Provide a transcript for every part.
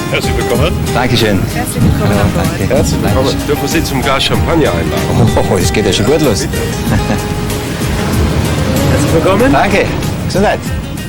Herzlich willkommen. Dankeschön. Herzlich willkommen an Bord. Danke. Herzlich willkommen. Dürfen Sie zum Glas Champagner einladen? Oh, es geht ja schon gut los. Herzlich willkommen. Danke. Gesundheit.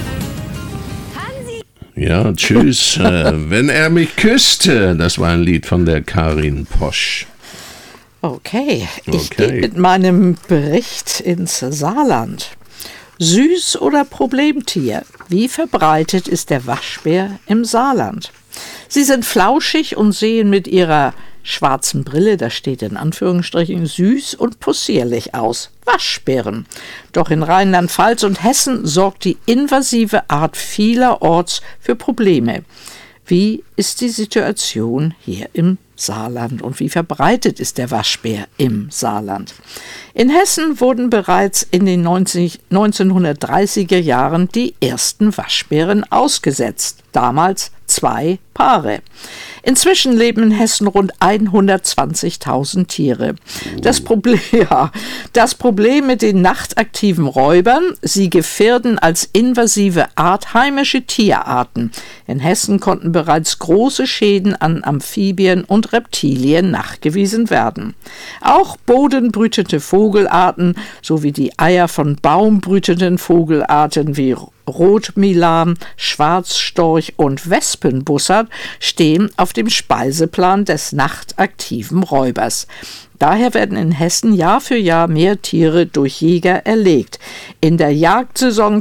Ja, tschüss. Wenn er mich küsste, das war ein Lied von der Karin Posch. Okay, ich gehe mit meinem Bericht ins Saarland. Süß oder Problemtier? Wie verbreitet ist der Waschbär im Saarland? Sie sind flauschig und sehen mit ihrer schwarzen Brille, das steht in Anführungsstrichen, süß und possierlich aus. Waschbären. Doch in Rheinland-Pfalz und Hessen sorgt die invasive Art vielerorts für Probleme. Wie ist die Situation hier im Saarland und wie verbreitet ist der Waschbär im Saarland? In Hessen wurden bereits in den 1930er Jahren die ersten Waschbären ausgesetzt, damals 2 Paare. Inzwischen leben in Hessen rund 120.000 Tiere. Das Problem mit den nachtaktiven Räubern, sie gefährden als invasive Art heimische Tierarten. In Hessen konnten bereits große Schäden an Amphibien und Reptilien nachgewiesen werden. Auch bodenbrütende Vogelarten sowie die Eier von baumbrütenden Vogelarten wie Rotmilan, Schwarzstorch und Wespenbussard stehen auf dem Speiseplan des nachtaktiven Räubers. Daher werden in Hessen Jahr für Jahr mehr Tiere durch Jäger erlegt. In der Jagdsaison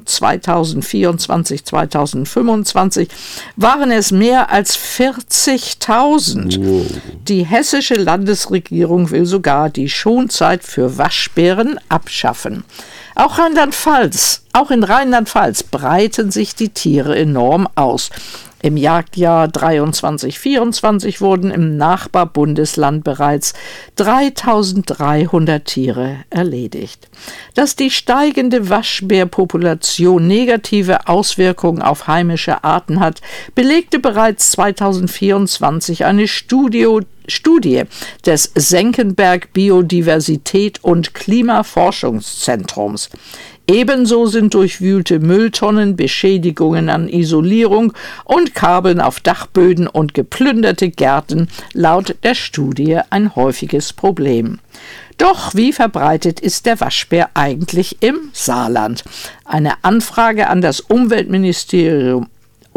2024/2025 waren es mehr als 40.000. Wow. Die hessische Landesregierung will sogar die Schonzeit für Waschbären abschaffen. Auch in Rheinland-Pfalz breiten sich die Tiere enorm aus. Im Jagdjahr 23/24 wurden im Nachbarbundesland bereits 3.300 Tiere erledigt. Dass die steigende Waschbärpopulation negative Auswirkungen auf heimische Arten hat, belegte bereits 2024 eine Studie des Senckenberg Biodiversität und Klimaforschungszentrums. Ebenso sind durchwühlte Mülltonnen, Beschädigungen an Isolierung und Kabeln auf Dachböden und geplünderte Gärten laut der Studie ein häufiges Problem. Doch wie verbreitet ist der Waschbär eigentlich im Saarland? Eine Anfrage an das Umweltministerium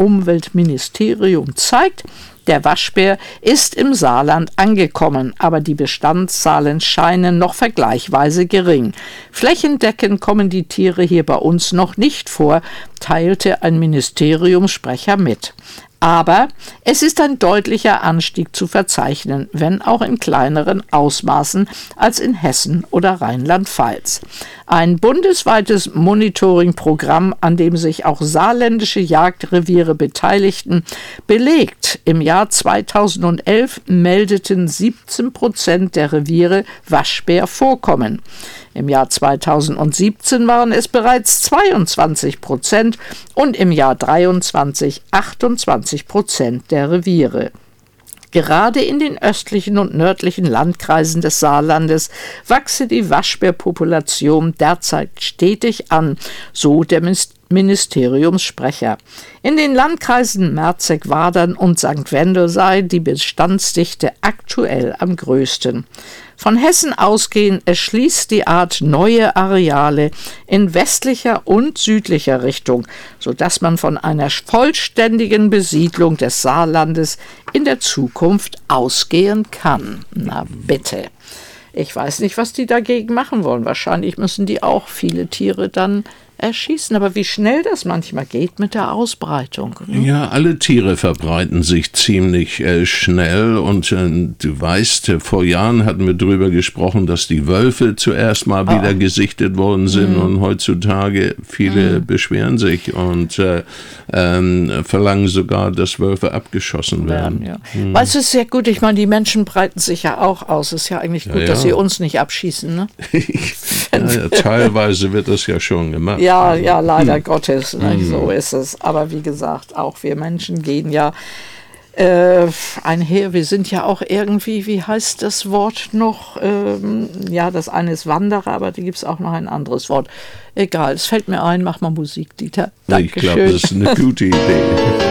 zeigt, der Waschbär ist im Saarland angekommen, aber die Bestandszahlen scheinen noch vergleichsweise gering. Flächendeckend kommen die Tiere hier bei uns noch nicht vor, teilte ein Ministeriumssprecher mit. Aber es ist ein deutlicher Anstieg zu verzeichnen, wenn auch in kleineren Ausmaßen als in Hessen oder Rheinland-Pfalz. Ein bundesweites Monitoring-Programm, an dem sich auch saarländische Jagdreviere beteiligten, belegt, im Jahr 2011 meldeten 17% der Reviere Waschbärvorkommen. Im Jahr 2017 waren es bereits 22% und im Jahr 2023 28% der Reviere. Gerade in den östlichen und nördlichen Landkreisen des Saarlandes wachse die Waschbärpopulation derzeit stetig an, so der Ministeriumssprecher. In den Landkreisen Merzig-Wadern und St. Wendel sei die Bestandsdichte aktuell am größten. Von Hessen ausgehend erschließt die Art neue Areale in westlicher und südlicher Richtung, sodass man von einer vollständigen Besiedlung des Saarlandes in der Zukunft ausgehen kann. Na bitte. Ich weiß nicht, was die dagegen machen wollen. Wahrscheinlich müssen die auch viele Tiere dann erschießen. Aber wie schnell das manchmal geht mit der Ausbreitung. Ne? Ja, alle Tiere verbreiten sich ziemlich schnell. Und du weißt, vor Jahren hatten wir darüber gesprochen, dass die Wölfe zuerst mal wieder gesichtet worden sind. Und heutzutage viele beschweren sich und verlangen sogar, dass Wölfe abgeschossen werden. Ja. Weißt du, es ist ja gut. Ich meine, die Menschen breiten sich ja auch aus. Es ist ja eigentlich gut, dass sie uns nicht abschießen. Ne? Ja, teilweise wird das ja schon gemacht. Ja, leider Gottes, so ist es. Aber wie gesagt, auch wir Menschen gehen ja einher. Wir sind ja auch irgendwie, wie heißt das Wort noch? Das eine ist Wanderer, aber da gibt es auch noch ein anderes Wort. Egal, es fällt mir ein, mach mal Musik, Dieter. Dankeschön. Ich glaube, das ist eine gute Idee.